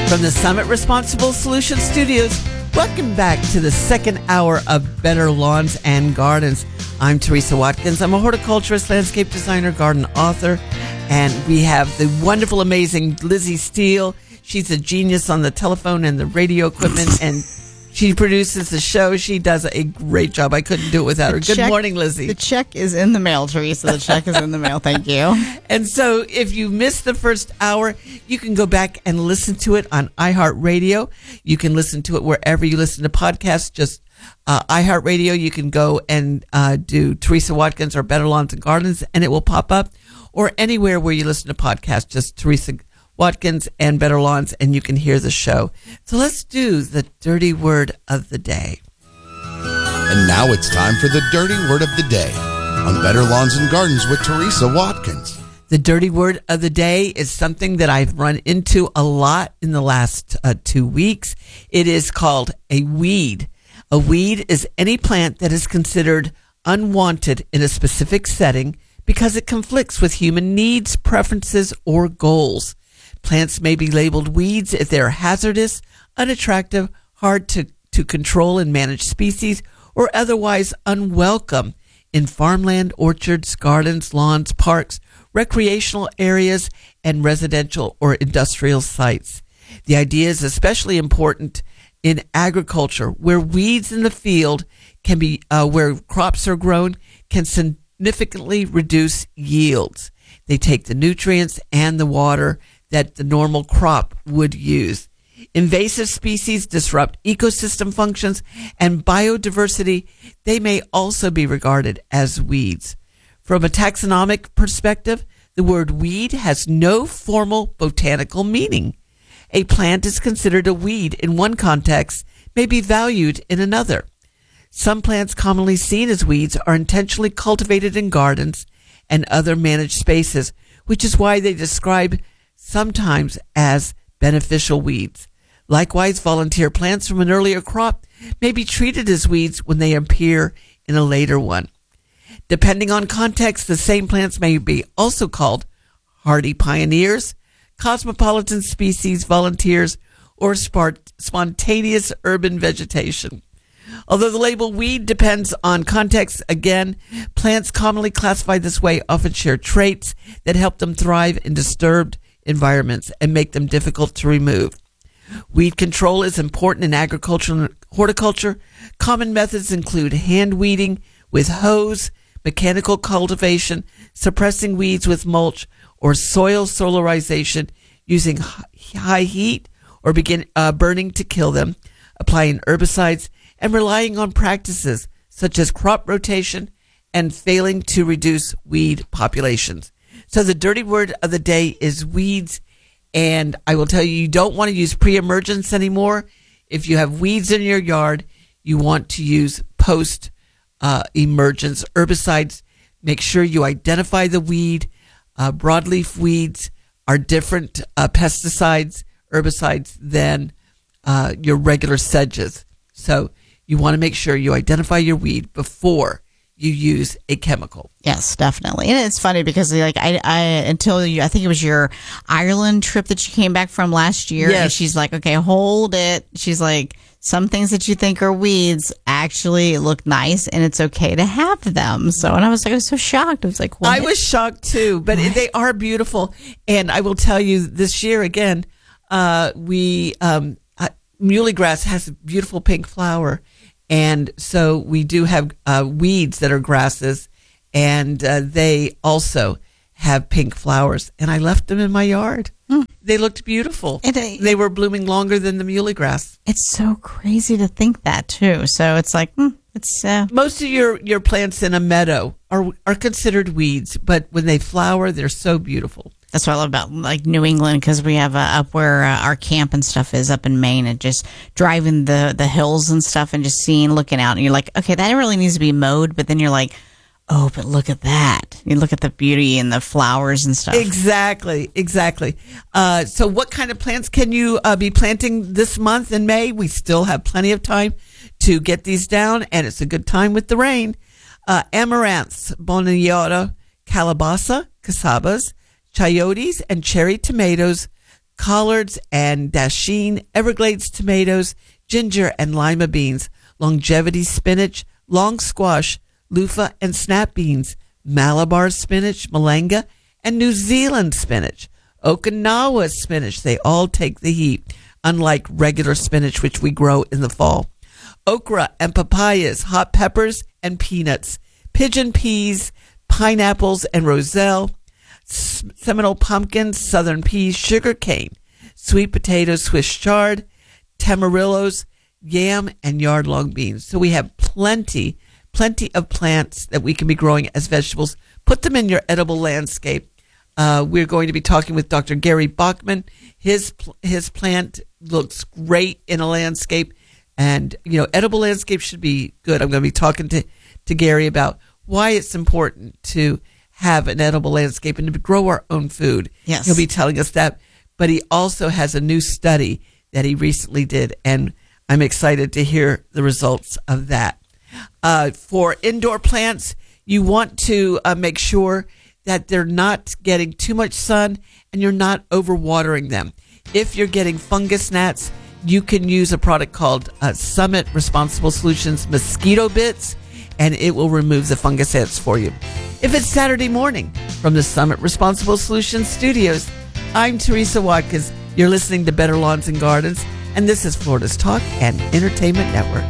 From the Summit Responsible Solutions Studios, welcome back to the second hour of Better Lawns and Gardens. I'm Teresa Watkins. I'm a horticulturist, landscape designer, garden author, and we have the wonderful, amazing Lizzie Steele. She's a genius on the telephone and the radio equipment, and she produces the show. She does a great job. I couldn't do it without her. Good morning, Lizzie. The check is in the mail, Teresa. The check is in the mail. Thank you. And so if you missed the first hour, you can go back and listen to it on iHeartRadio. You can listen to it wherever you listen to podcasts. Just iHeartRadio. You can go and do Teresa Watkins or Better Lawns and Gardens, and it will pop up. Or anywhere where you listen to podcasts, just Teresa Watkins and Better Lawns, and you can hear the show. So let's do the dirty word of the day. And now it's time for the dirty word of the day on Better Lawns and Gardens with Teresa Watkins. The dirty word of the day is something that I've run into a lot in the last 2 weeks. It is called a weed. A weed is any plant that is considered unwanted in a specific setting because it conflicts with human needs, preferences, or goals. Plants may be labeled weeds if they are hazardous, unattractive, hard to control and manage species, or otherwise unwelcome in farmland, orchards, gardens, lawns, parks, recreational areas, and residential or industrial sites. The idea is especially important in agriculture, where weeds in the field can be, where crops are grown, can significantly reduce yields. They take the nutrients and the water that the normal crop would use. Invasive species disrupt ecosystem functions and biodiversity. They may also be regarded as weeds. From a taxonomic perspective, the word weed has no formal botanical meaning. A plant is considered a weed in one context, may be valued in another. Some plants commonly seen as weeds are intentionally cultivated in gardens and other managed spaces, which is why they describe sometimes as beneficial weeds. Likewise, volunteer plants from an earlier crop may be treated as weeds when they appear in a later one. Depending on context, the same plants may be also called hardy pioneers, cosmopolitan species, volunteers, or spontaneous urban vegetation. Although the label weed depends on context, again, plants commonly classified this way often share traits that help them thrive in disturbed environments and make them difficult to remove. Weed control is important in agriculture and horticulture. Common methods include hand weeding with hose, mechanical cultivation, suppressing weeds with mulch, or soil solarization using high heat or begin burning to kill them, applying herbicides, and relying on practices such as crop rotation and failing to reduce weed populations. So the dirty word of the day is weeds, and I will tell you, you don't want to use pre-emergence anymore. If you have weeds in your yard, you want to use post-emergence herbicides. Make sure you identify the weed. Broadleaf weeds are different pesticides, herbicides than your regular sedges. So you want to make sure you identify your weed before you use a chemical. Yes, definitely. And it's funny because like I think it was your Ireland trip that you came back from last year. Yes. And she's like, okay, hold it. She's like, some things that you think are weeds actually look nice and it's okay to have them. So, and I was so shocked. I was like, what? I was shocked too, but they are beautiful. And I will tell you this year again, muley grass has a beautiful pink flower. And so we do have weeds that are grasses, and they also have pink flowers. And I left them in my yard. They looked beautiful. They were blooming longer than the muley grass. It's so crazy to think that too. So it's like, it's most of your plants in a meadow are considered weeds, but when they flower, they're so beautiful. That's what I love about like New England, because we have up where our camp and stuff is up in Maine, and just driving the hills and stuff and just looking out, and you're like, okay, that really needs to be mowed, but then you're like, oh, but look at that. You look at the beauty and the flowers and stuff. Exactly. So what kind of plants can you be planting this month in May? We still have plenty of time to get these down, and it's a good time with the rain. Amaranths, Bonaiota, Calabasa, Casabas, chayotes, and cherry tomatoes, collards and dasheen, Everglades tomatoes, ginger and lima beans, longevity spinach, long squash, loofah and snap beans, Malabar spinach, malanga, and New Zealand spinach, Okinawa spinach. They all take the heat, unlike regular spinach, which we grow in the fall. Okra and papayas, hot peppers and peanuts, pigeon peas, pineapples and roselle, Seminole pumpkins, southern peas, sugar cane, sweet potatoes, Swiss chard, tamarillos, yam, and yard-long beans. So we have plenty of plants that we can be growing as vegetables. Put them in your edible landscape. We're going to be talking with Dr. Gary Bachman. His plant looks great in a landscape, and edible landscape should be good. I'm going to be talking to Gary about why it's important to have an edible landscape and to grow our own food. Yes. He'll be telling us that. But he also has a new study that he recently did, and I'm excited to hear the results of that. For indoor plants, you want to make sure that they're not getting too much sun and you're not overwatering them. If you're getting fungus gnats, you can use a product called Summit Responsible Solutions Mosquito Bits, and it will remove the fungus ants for you. If it's Saturday morning from the Summit Responsible Solutions studios, I'm Teresa Watkins. You're listening to Better Lawns and Gardens, and this is Florida's Talk and Entertainment Network.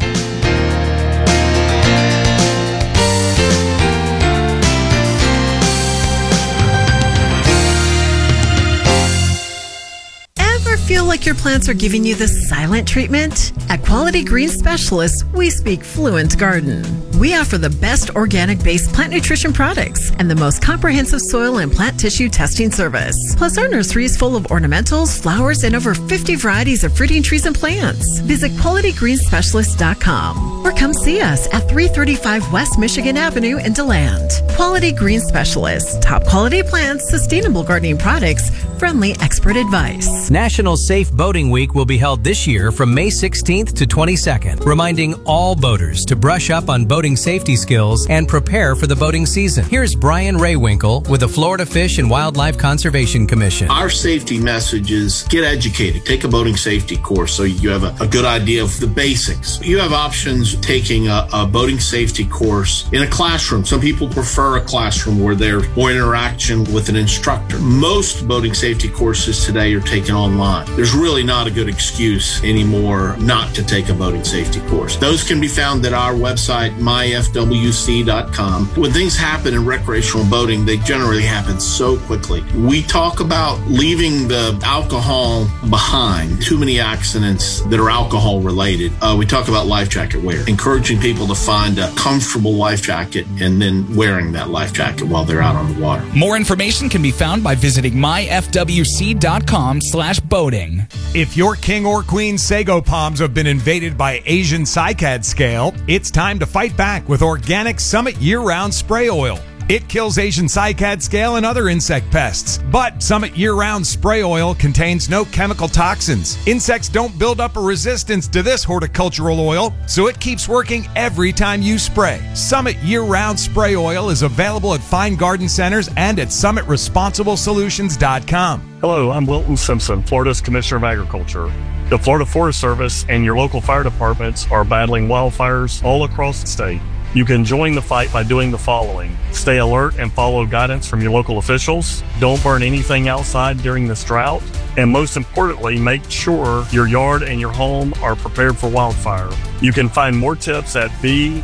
Feel like your plants are giving you the silent treatment? At Quality Green Specialists, we speak fluent garden. We offer the best organic-based plant nutrition products and the most comprehensive soil and plant tissue testing service. Plus, our nursery is full of ornamentals, flowers, and over 50 varieties of fruiting trees and plants. Visit QualityGreenSpecialist.com or come see us at 335 West Michigan Avenue in DeLand. Quality Green Specialists, top quality plants, sustainable gardening products, friendly expert advice. National Safe Boating Week will be held this year from May 16th to 22nd, reminding all boaters to brush up on boating safety skills and prepare for the boating season. Here's Brian Raywinkle with the Florida Fish and Wildlife Conservation Commission. Our safety message is get educated. Take a boating safety course so you have a good idea of the basics. You have options taking a boating safety course in a classroom. Some people prefer a classroom where there's more interaction with an instructor. Most boating safety courses today are taken online. There's really not a good excuse anymore not to take a boating safety course. Those can be found at our website, myfwc.com. When things happen in recreational boating, they generally happen so quickly. We talk about leaving the alcohol behind. Too many accidents that are alcohol related. We talk about life jacket wear, encouraging people to find a comfortable life jacket and then wearing that life jacket while they're out on the water. More information can be found by visiting myfwc.com/boating. If your king or queen sago palms have been invaded by Asian cycad scale, it's time to fight back with Organic Summit year-round spray oil. It kills Asian cycad scale and other insect pests. But Summit year-round spray oil contains no chemical toxins. Insects don't build up a resistance to this horticultural oil, so it keeps working every time you spray. Summit year-round spray oil is available at fine garden centers and at summitresponsiblesolutions.com. Hello, I'm Wilton Simpson, Florida's Commissioner of Agriculture. The Florida Forest Service and your local fire departments are battling wildfires all across the state. You can join the fight by doing the following. Stay alert and follow guidance from your local officials. Don't burn anything outside during this drought. And most importantly, make sure your yard and your home are prepared for wildfire. You can find more tips at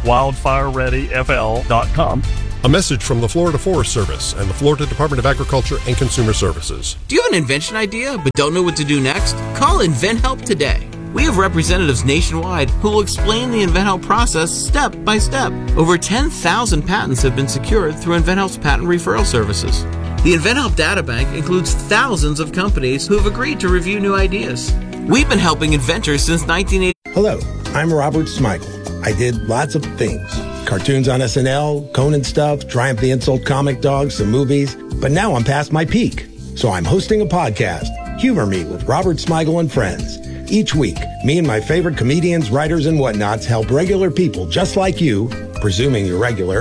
bewildfirereadyfl.com. A message from the Florida Forest Service and the Florida Department of Agriculture and Consumer Services. Do you have an invention idea but don't know what to do next? Call InventHelp today. We have representatives nationwide who will explain the InventHelp process step by step. Over 10,000 patents have been secured through InventHelp's patent referral services. The InventHelp Databank includes thousands of companies who have agreed to review new ideas. We've been helping inventors since 1980. Hello, I'm Robert Smigel. I did lots of things. Cartoons on SNL, Conan stuff, Triumph the Insult comic dogs, some movies. But now I'm past my peak. So I'm hosting a podcast, Humor Me with Robert Smigel and Friends. Each week, me and my favorite comedians, writers, and whatnots help regular people just like you, presuming you're regular,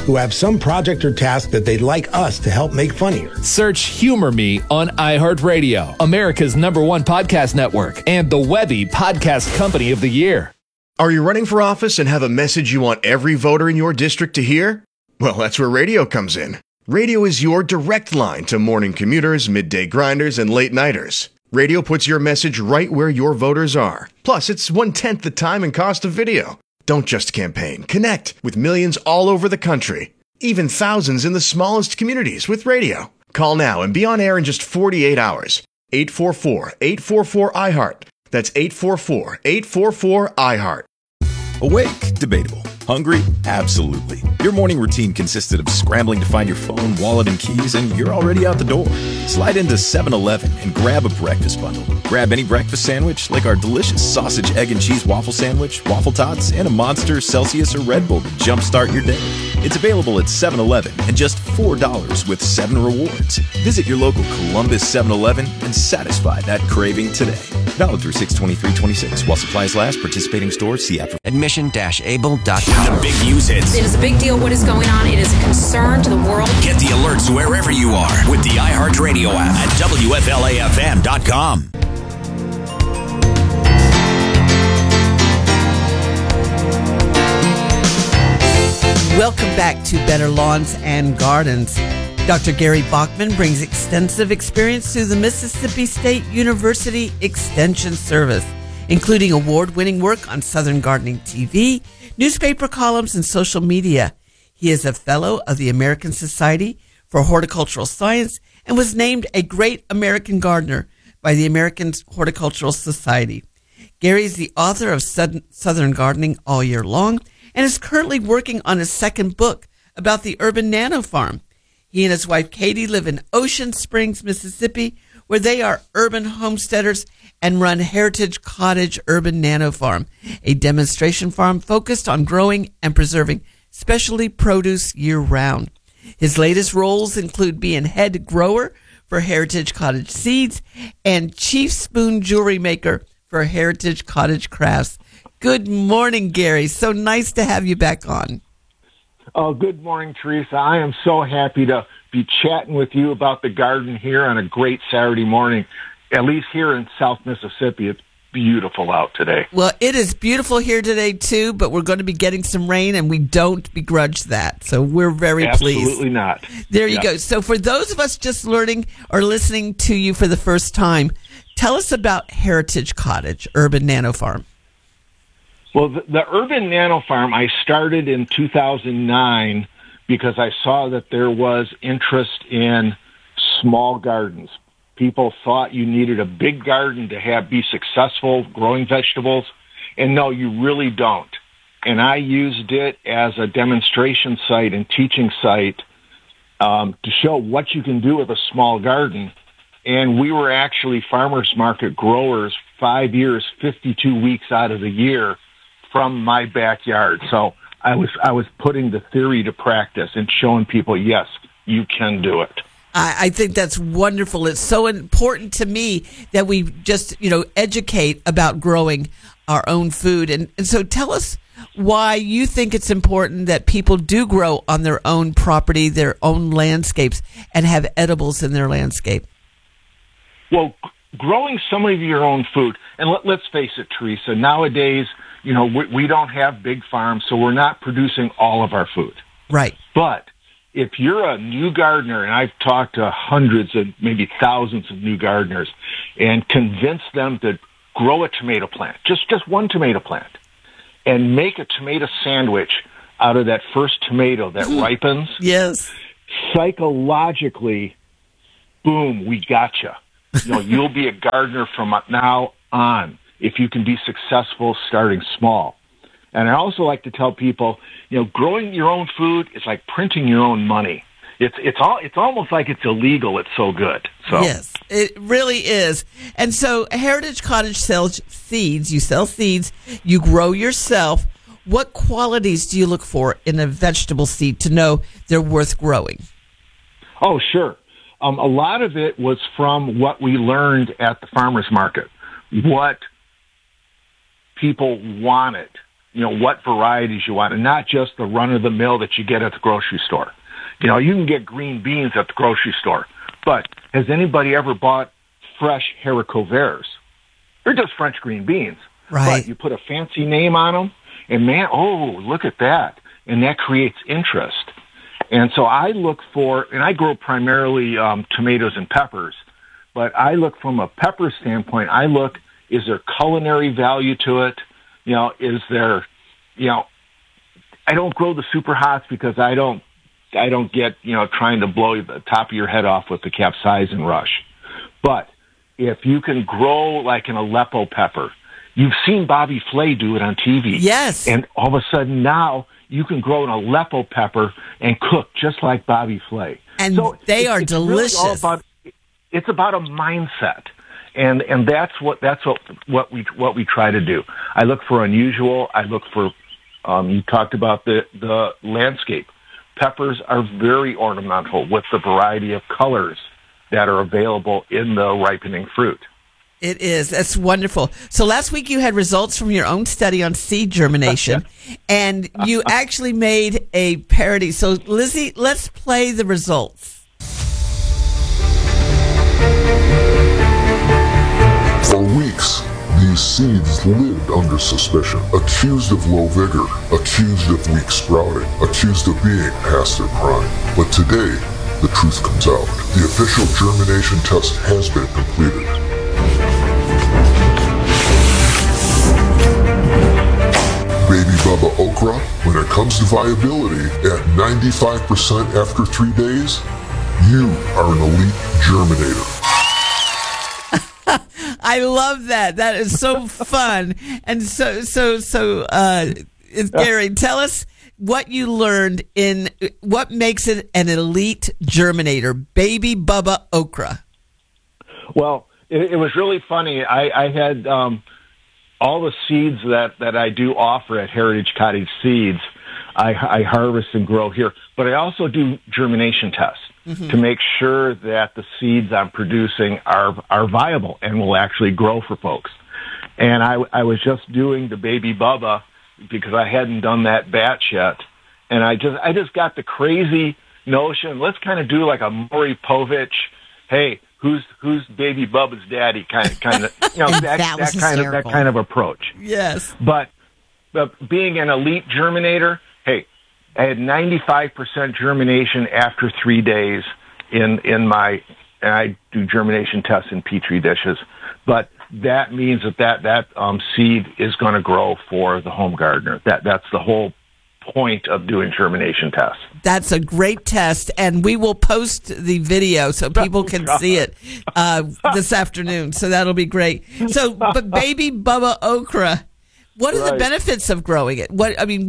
who have some project or task that they'd like us to help make funnier. Search Humor Me on iHeartRadio, America's #1 podcast network, and the Webby Podcast Company of the Year. Are you running for office and have a message you want every voter in your district to hear? Well, that's where radio comes in. Radio is your direct line to morning commuters, midday grinders, and late nighters. Radio puts your message right where your voters are. Plus, it's 1/10 the time and cost of video. Don't just campaign. Connect with millions all over the country. Even thousands in the smallest communities with radio. Call now and be on air in just 48 hours. 844-844-iHeart. That's 844-844-iHeart. Awake? Debatable. Hungry? Absolutely. Your morning routine consisted of scrambling to find your phone, wallet, and keys, and you're already out the door. Slide into 7-Eleven and grab a breakfast bundle. Grab any breakfast sandwich, like our delicious sausage, egg, and cheese waffle sandwich, waffle tots, and a Monster, Celsius, or Red Bull to jumpstart your day. It's available at 7-Eleven and just $4 with 7 rewards. Visit your local Columbus 7-Eleven and satisfy that craving today. Valid through 6/23/26 while supplies last. Participating stores, see app. Admission-able.com. The big news hits. It is a big deal what is going on. It is a concern to the world. Get the alerts wherever you are with the iHeartRadio app at WFLAFM.com. Welcome back to Better Lawns and Gardens. Dr. Gary Bachman brings extensive experience through the Mississippi State University Extension Service, including award-winning work on Southern Gardening TV, newspaper columns, and social media. He is a fellow of the American Society for Horticultural Science and was named a Great American Gardener by the American Horticultural Society. Gary is the author of Southern Gardening All Year Long and is currently working on his second book about the urban nano farm. He and his wife Katie live in Ocean Springs, Mississippi, where they are urban homesteaders and run Heritage Cottage Urban Nano Farm, a demonstration farm focused on growing and preserving specialty produce year-round. His latest roles include being head grower for Heritage Cottage Seeds and chief spoon jewelry maker for Heritage Cottage Crafts. Good morning, Gary. So nice to have you back on. Oh, good morning, Teresa. I am so happy to be chatting with you about the garden here on a great Saturday morning. At least here in South Mississippi, it's beautiful out today. Well, it is beautiful here today, too, but we're going to be getting some rain, and we don't begrudge that. So we're very pleased. Absolutely not. There you go. So for those of us just learning or listening to you for the first time, tell us about Heritage Cottage Urban Nano Farm. Well, the Urban Nano Farm, I started in 2009 because I saw that there was interest in small gardens. People thought you needed a big garden to be successful growing vegetables, and no, you really don't. And I used it as a demonstration site and teaching site to show what you can do with a small garden. And we were actually farmers market growers 5 years, 52 weeks out of the year from my backyard. So I was putting the theory to practice and showing people, yes, you can do it. I think that's wonderful. It's so important to me that we just, educate about growing our own food. And so tell us why you think it's important that people do grow on their own property, their own landscapes, and have edibles in their landscape. Well, growing some of your own food, and let's face it, Teresa, nowadays, we don't have big farms, so we're not producing all of our food. Right. But if you're a new gardener, and I've talked to hundreds and maybe thousands of new gardeners, and convinced them to grow a tomato plant, just one tomato plant, and make a tomato sandwich out of that first tomato that ripens. Yes. Psychologically, boom, we gotcha. You'll be a gardener from now on if you can be successful starting small. And I also like to tell people, growing your own food is like printing your own money. It's almost like it's illegal. It's so good. So yes, it really is. And so Heritage Cottage sells seeds. You sell seeds. You grow yourself. What qualities do you look for in a vegetable seed to know they're worth growing? Oh, sure. A lot of it was from what we learned at the farmers market, what people wanted. what varieties you want, and not just the run-of-the-mill that you get at the grocery store. You can get green beans at the grocery store, but has anybody ever bought fresh haricot verts? They're just French green beans. Right. But you put a fancy name on them, and man, oh, look at that. And that creates interest. And so I look for, and I grow primarily tomatoes and peppers, but I look from a pepper standpoint, is there culinary value to it? Is there, I don't grow the super hots because I don't get, trying to blow the top of your head off with the capsaicin rush. But if you can grow like an Aleppo pepper, you've seen Bobby Flay do it on TV. Yes. And all of a sudden now you can grow an Aleppo pepper and cook just like Bobby Flay. And so they are delicious. Really it's about a mindset. And that's what we try to do. I look for unusual. I look for, you talked about the landscape. Peppers are very ornamental with the variety of colors that are available in the ripening fruit. It is. That's wonderful. So last week you had results from your own study on seed germination, and you actually made a parody. So Lizzie, let's play the results. For weeks, these seeds lived under suspicion, accused of low vigor, accused of weak sprouting, accused of being past their prime. But today, the truth comes out. The official germination test has been completed. Baby Bubba Okra, when it comes to viability, at 95% after 3 days, you are an elite germinator. I love that. That is so fun. And Gary, tell us what you learned in what makes it an elite germinator, Baby Bubba Okra. Well, it was really funny. I had all the seeds that I do offer at Heritage Cottage Seeds, I harvest and grow here. But I also do germination tests to make sure that the seeds I'm producing are viable and will actually grow for folks. And I was just doing the Baby Bubba because I hadn't done that batch yet. And I just got the crazy notion, let's kind of do like a Maury Povich, hey, who's Baby Bubba's daddy kind of that kind of approach. Yes. But being an elite germinator, hey, I had 95% germination after 3 days in my, and I do germination tests in Petri dishes. But that means that seed is going to grow for the home gardener. That's the whole point of doing germination tests. That's a great test, and we will post the video so people can see it this afternoon. So that'll be great. So, but Baby Bubba Okra, what are the benefits of growing it?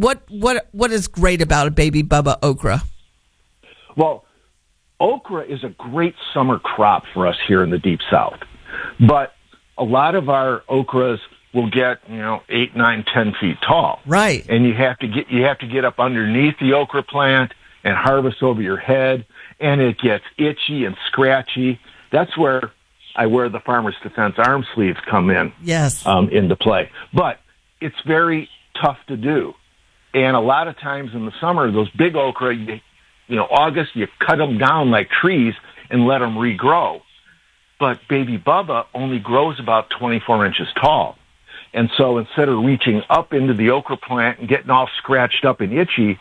What is great about a Baby Bubba Okra? Well, okra is a great summer crop for us here in the Deep South, but a lot of our okras will get 8, 9, 10 feet tall. Right. And you have to get up underneath the okra plant and harvest over your head, and it gets itchy and scratchy. That's where the Farmer's Defense arm sleeves come in. Yes. Into play. But it's very tough to do. And a lot of times in the summer, those big okra, August, you cut them down like trees and let them regrow. But Baby Bubba only grows about 24 inches tall. And so instead of reaching up into the okra plant and getting all scratched up and itchy,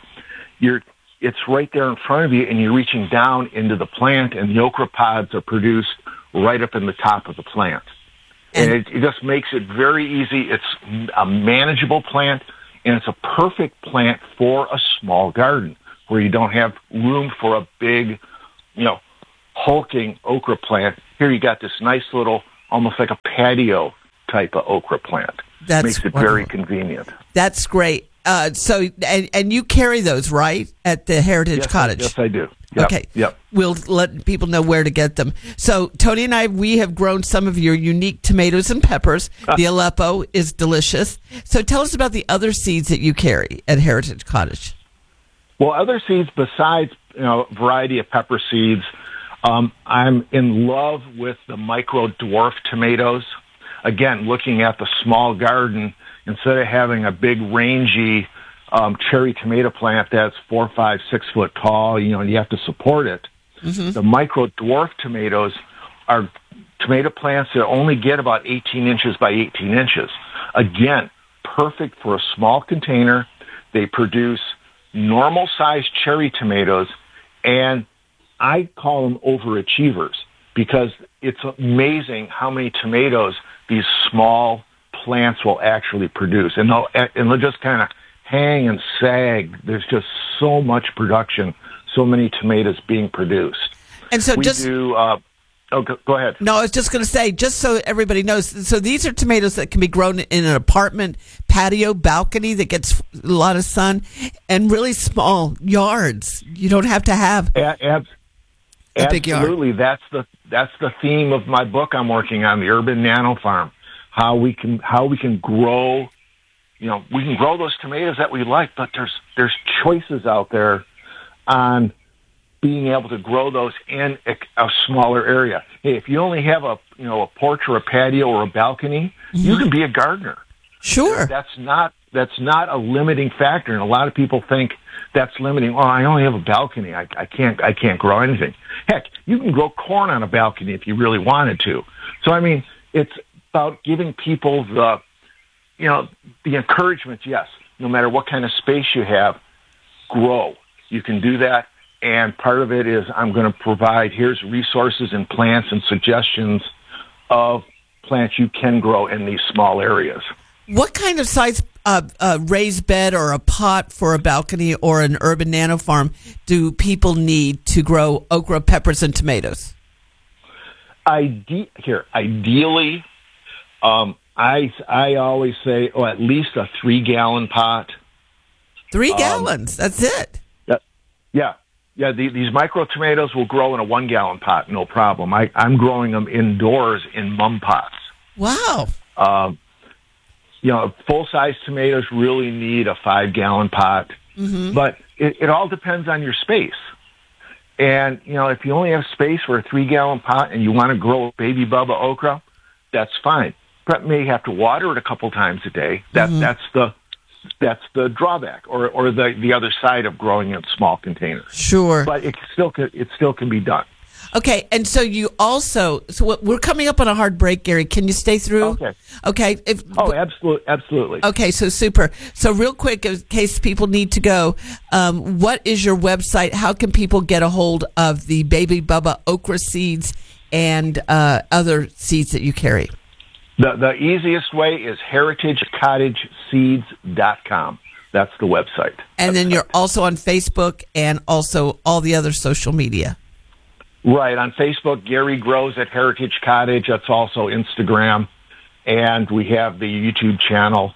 it's right there in front of you, and you're reaching down into the plant, and the okra pods are produced right up in the top of the plant. And it just makes it very easy. It's a manageable plant, and it's a perfect plant for a small garden where you don't have room for a big, hulking okra plant. Here you got this nice little, almost like a patio type of okra plant. That makes it very convenient. That's great. So you carry those, right, at the Heritage Cottage? Yes, I do. Yep. Okay. Yep. We'll let people know where to get them. So Tony and we have grown some of your unique tomatoes and peppers. The Aleppo is delicious. So tell us about the other seeds that you carry at Heritage Cottage. Well, other seeds besides variety of pepper seeds, I'm in love with the micro dwarf tomatoes. again, looking at the small garden, instead of having a big rangy cherry tomato plant that's 4, 5, 6 foot tall, and you have to support it. Mm-hmm. The micro dwarf tomatoes are tomato plants that only get about 18 inches by 18 inches. Again, perfect for a small container. They produce normal sized cherry tomatoes, and I call them overachievers because it's amazing how many tomatoes these small plants will actually produce. And they'll just kind of hang and sag. There's just so much production, so many tomatoes being produced. And so go ahead. No, I was just going to say, just so everybody knows, so these are tomatoes that can be grown in an apartment, patio, balcony that gets a lot of sun, and really small yards. You don't have to have a big yard. Absolutely. That's the theme of my book I'm working on, the Urban Nano Farm. How we can grow, we can grow those tomatoes that we like, but there's choices out there on being able to grow those in a smaller area. Hey, if you only have a porch or a patio or a balcony, you can be a gardener. Sure. That's not a limiting factor. And a lot of people think that's limiting. Oh, I only have a balcony. I can't grow anything. Heck, you can grow corn on a balcony if you really wanted to. So, I mean, it's about giving people the encouragement. Yes, no matter what kind of space you have, grow. You can do that. And part of it is I'm going to provide, here's resources and plants and suggestions of plants you can grow in these small areas. What kind of size raised bed or a pot for a balcony or an urban nano farm do people need to grow okra, peppers, and tomatoes? Ideally, I always say, at least a 3-gallon pot. 3 gallons, that's it? Yeah. Yeah, these micro tomatoes will grow in a 1-gallon pot, no problem. I'm growing them indoors in mum pots. Wow. Full-size tomatoes really need a 5-gallon pot, but it all depends on your space. And, if you only have space for a 3-gallon pot and you want to grow baby Bubba okra, that's fine. But may have to water it a couple times a day. That's the drawback, or the other side of growing in small containers. Sure, but it still can be done. Okay, and so you also we're coming up on a hard break, Gary. Can you stay through? Okay. Absolutely. Okay, so super. So real quick, in case people need to go, what is your website? How can people get a hold of the Baby Bubba okra seeds and other seeds that you carry? The easiest way is heritagecottageseeds.com. That's the website. And then you're also on Facebook and also all the other social media. Right. On Facebook, Gary Grows at Heritage Cottage. That's also Instagram. And we have the YouTube channel,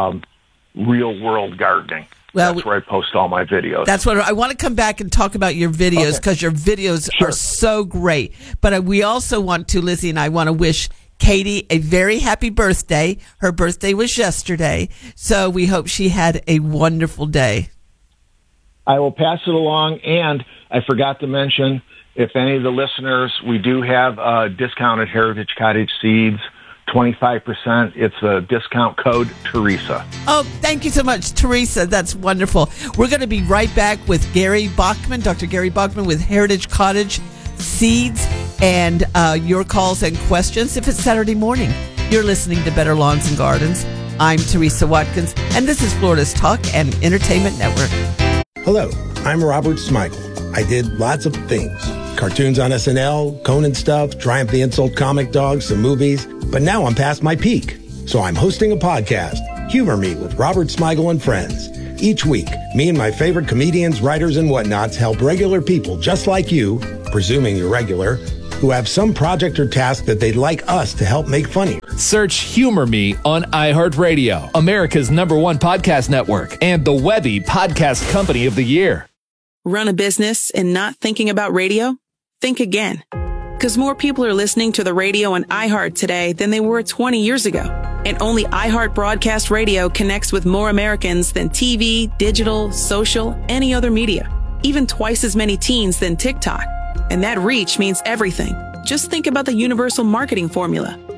Real World Gardening. Well, that's where I post all my videos. That's what I want to come back and talk about your videos because your videos are so great. But we also want to, Lizzie and I want to wish Katie a very happy birthday. Her birthday was yesterday, so we hope she had a wonderful day. I will pass it along, and I forgot to mention, if any of the listeners, we do have a discount at Heritage Cottage Seeds, 25%. It's a discount code, Teresa. Oh, thank you so much, Teresa. That's wonderful. We're going to be right back with Gary Bachman, Dr. Gary Bachman with Heritage Cottage Seeds, and your calls and questions. If it's Saturday morning, you're listening to Better Lawns and Gardens. I'm Teresa Watkins, and this is Florida's Talk and Entertainment Network. Hello, I'm Robert Smigel. I did lots of things. Cartoons on SNL, Conan stuff, Triumph the Insult comic dogs, some movies. But now I'm past my peak. So I'm hosting a podcast, Humor Me with Robert Smigel and Friends. Each week, me and my favorite comedians, writers, and whatnots help regular people just like you, presuming you're regular, who have some project or task that they'd like us to help make funnier. Search Humor Me on iHeartRadio, America's #1 podcast network, and the Webby Podcast Company of the Year. Run a business and not thinking about radio? Think again. Because more people are listening to the radio on iHeart today than they were 20 years ago. And only iHeart Broadcast Radio connects with more Americans than TV, digital, social, any other media. Even twice as many teens than TikTok. And that reach means everything. Just think about the universal marketing formula.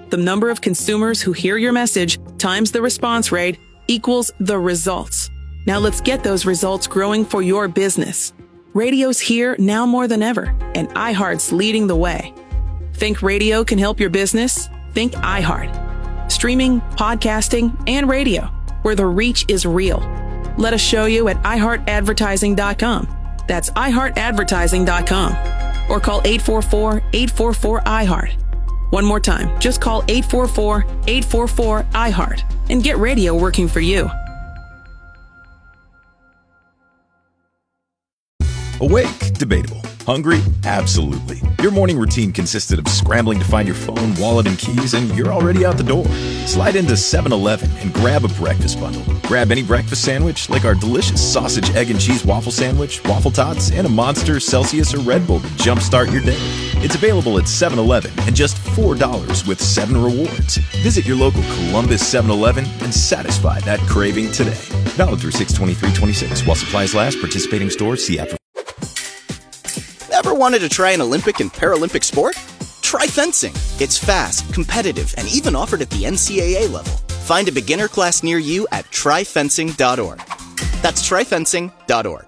The number of consumers who hear your message times the response rate equals the results. Now let's get those results growing for your business. Radio's here now more than ever, and iHeart's leading the way. Think radio can help your business? Think iHeart. Streaming, podcasting, and radio, where the reach is real. Let us show you at iHeartAdvertising.com. That's iHeartAdvertising.com. Or call 844-844-iHeart. One more time, just call 844-844-iHeart and get radio working for you. Awake? Debatable. Hungry? Absolutely. Your morning routine consisted of scrambling to find your phone, wallet, and keys, and you're already out the door. Slide into 7-Eleven and grab a breakfast bundle. Grab any breakfast sandwich, like our delicious sausage, egg, and cheese waffle sandwich, waffle tots, and a Monster, Celsius, or Red Bull to jumpstart your day. It's available at 7-Eleven and just $4 with 7 rewards. Visit your local Columbus 7-Eleven and satisfy that craving today. Valid through 6/23/26 while supplies last. Participating stores. See app. Ever wanted to try an Olympic and Paralympic sport? Try fencing. It's fast, competitive, and even offered at the NCAA level. Find a beginner class near you at tryfencing.org. That's tryfencing.org.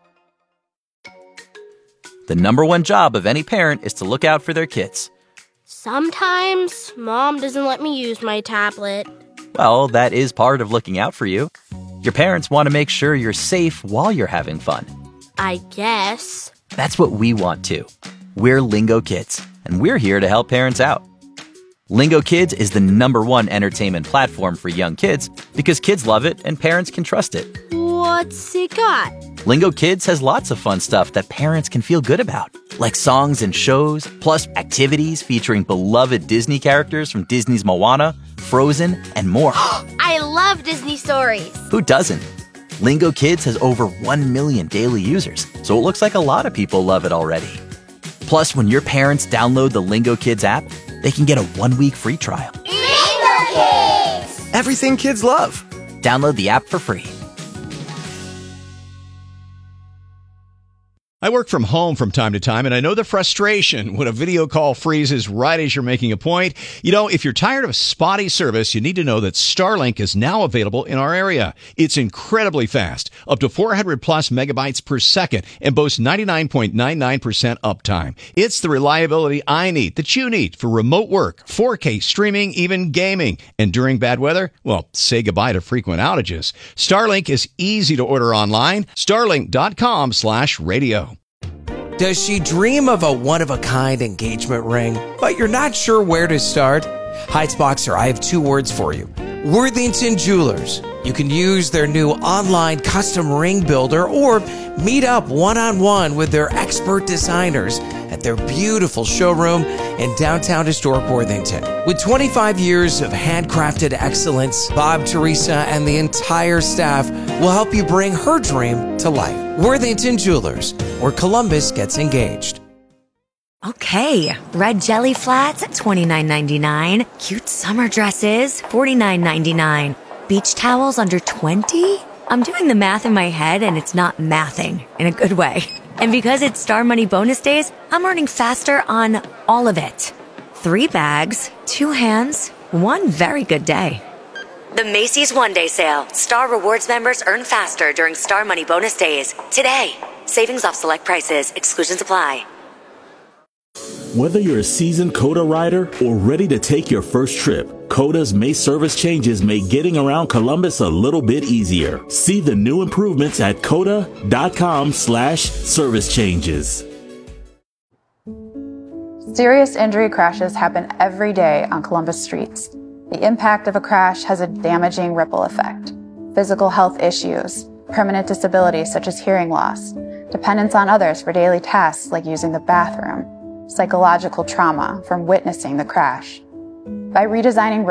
The number one job of any parent is to look out for their kids. Sometimes Mom doesn't let me use my tablet. Well, that is part of looking out for you. Your parents want to make sure you're safe while you're having fun. I guess. That's what we want too. We're Lingo Kids, and we're here to help parents out. Lingo Kids is the number one entertainment platform for young kids because kids love it and parents can trust it. What's it got? Lingo Kids has lots of fun stuff that parents can feel good about, like songs and shows, plus activities featuring beloved Disney characters from Disney's Moana, Frozen, and more. I love Disney stories. Who doesn't? Lingo Kids has over 1 million daily users, so it looks like a lot of people love it already. Plus, when your parents download the Lingo Kids app, they can get a 1-week free trial. Lingo Kids! Everything kids love. Download the app for free. I work from home from time to time, and I know the frustration when a video call freezes right as you're making a point. You know, if you're tired of spotty service, you need to know that Starlink is now available in our area. It's incredibly fast, up to 400 plus megabytes per second, and boasts 99.99% uptime. It's the reliability I need, that you need, for remote work, 4K streaming, even gaming. And during bad weather, well, say goodbye to frequent outages. Starlink is easy to order online. Starlink.com/radio. Does she dream of a one-of-a-kind engagement ring, but you're not sure where to start? Heitzboxer, I have 2 words for you. Worthington Jewelers. You can use their new online custom ring builder or meet up one-on-one with their expert designers at their beautiful showroom in downtown historic Worthington. With 25 years of handcrafted excellence, Bob, Teresa, and the entire staff will help you bring her dream to life. Worthington Jewelers, where Columbus gets engaged. Okay, red jelly flats at $29.99. Cute summer dresses, $49.99. Beach towels under $20? I'm doing the math in my head and it's not mathing in a good way. And because it's Star Money bonus days, I'm earning faster on all of it. 3 bags, 2 hands, 1 very good day. The Macy's One-Day Sale. Star Rewards members earn faster during Star Money bonus days. Today. Savings off select prices. Exclusions apply. Whether you're a seasoned COTA rider or ready to take your first trip, COTA's May service changes make getting around Columbus a little bit easier. See the new improvements at COTA.com/service changes. Serious injury crashes happen every day on Columbus streets. The impact of a crash has a damaging ripple effect. Physical health issues, permanent disability such as hearing loss, dependence on others for daily tasks like using the bathroom, psychological trauma from witnessing the crash. By redesigning